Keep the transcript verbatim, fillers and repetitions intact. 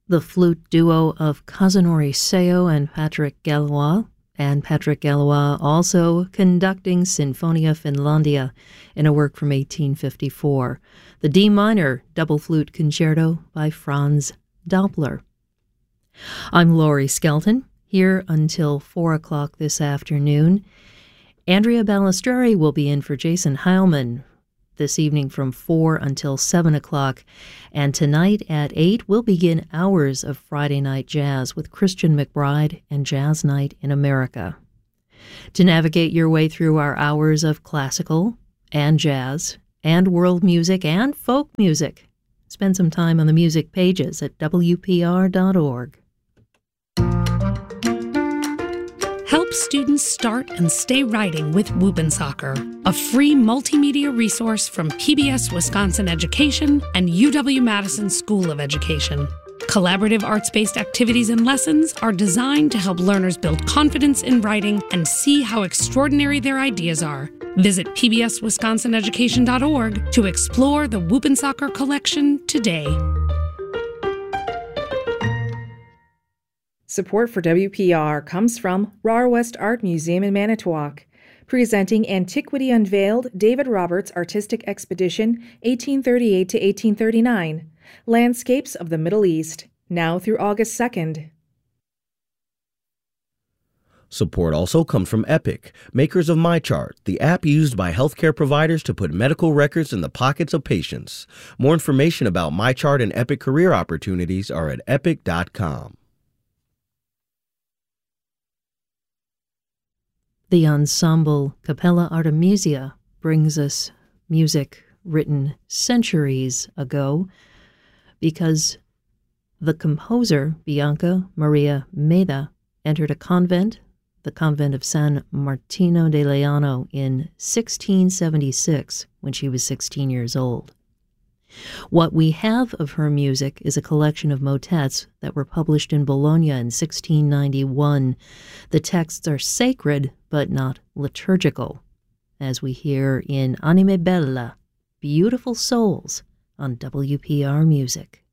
The flute duo of Kazunori Seo and Patrick Galois, and Patrick Galois also conducting Sinfonia Finlandia in a work from eighteen fifty-four, the D minor double flute concerto by Franz Doppler. I'm Laurie Skelton, here until four o'clock this afternoon. Andrea Balistreri will be in for Jason Heilman this evening from four until seven o'clock. And tonight at eight, we'll begin hours of Friday Night Jazz with Christian McBride and Jazz Night in America. To navigate your way through our hours of classical and jazz and world music and folk music, spend some time on the music pages at W P R dot org. Help students start and stay writing with Whoop'n'Soccer, a free multimedia resource from P B S Wisconsin Education and U W-Madison School of Education. Collaborative arts-based activities and lessons are designed to help learners build confidence in writing and see how extraordinary their ideas are. Visit P B S Wisconsin Education dot org to explore the Whoop'n'Soccer collection today. Support for W P R comes from Rahr West Art Museum in Manitowoc, presenting Antiquity Unveiled, David Roberts Artistic Expedition, eighteen thirty-eight to eighteen thirty-nine, Landscapes of the Middle East, now through August second. Support also comes from Epic, makers of MyChart, the app used by healthcare providers to put medical records in the pockets of patients. More information about MyChart and Epic career opportunities are at epic dot com. The ensemble Capella Artemisia brings us music written centuries ago because the composer, Bianca Maria Meda, entered a convent, the convent of San Martino de Leano, in sixteen seventy-six when she was sixteen years old. What we have of her music is a collection of motets that were published in Bologna in sixteen ninety-one. The texts are sacred, but not liturgical, as we hear in Anime Bella, Beautiful Souls, on W P R Music.